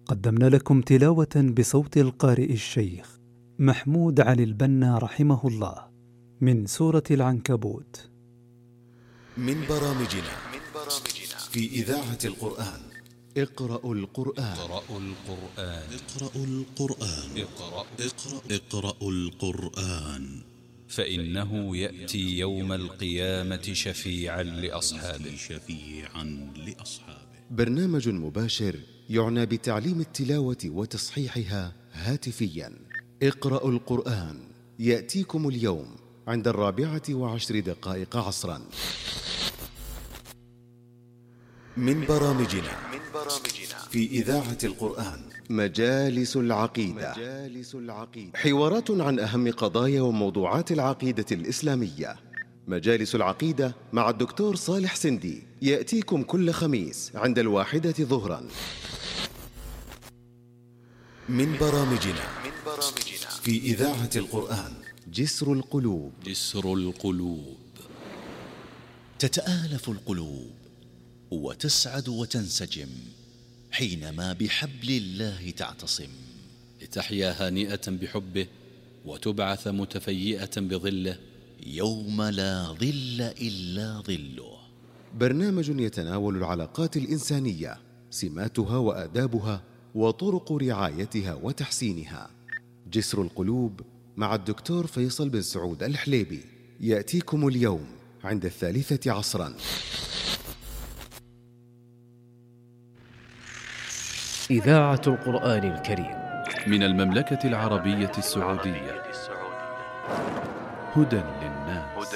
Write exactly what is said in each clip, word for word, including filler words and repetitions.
قدمنا لكم تلاوة بصوت القارئ الشيخ محمود علي البنا رحمه الله من سورة العنكبوت. من برامجنا في إذاعة القرآن. اقرأوا القرآن. اقرأوا القرآن. اقرأوا القرآن. اقرأ اقرأ اقرأوا القرآن فإنه يأتي يوم القيامة شفيعا لأصحابه. شفيعا لأصحابه. برنامج مباشر يعنى بتعليم التلاوة وتصحيحها هاتفيا. اقرأوا القرآن يأتيكم اليوم عند الرابعة وعشر دقائق عصرا. من برامجنا في إذاعة القرآن مجالس العقيدة. حوارات عن أهم قضايا وموضوعات العقيدة الإسلامية. مجالس العقيدة مع الدكتور صالح سندي يأتيكم كل خميس عند الواحدة ظهرا. من برامجنا في إذاعة القرآن جسر القلوب. جسر القلوب. تتآلف القلوب وتسعد وتنسجم حينما بحبل الله تعتصم، لتحيا هانئة بحبه وتبعث متفيئة بظله يوم لا ظل إلا ظله. برنامج يتناول العلاقات الإنسانية، سماتها وآدابها وطرق رعايتها وتحسينها. جسر القلوب مع الدكتور فيصل بن سعود الحليبي يأتيكم اليوم عند الثالثة عصرا. إذاعة القرآن الكريم من المملكة العربية السعودية. هدى للناس.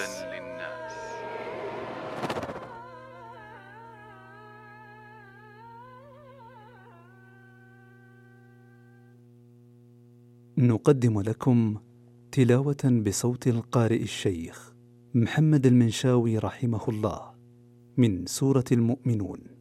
نقدم لكم تلاوة بصوت القارئ الشيخ محمد المنشاوي رحمه الله من سورة المؤمنون.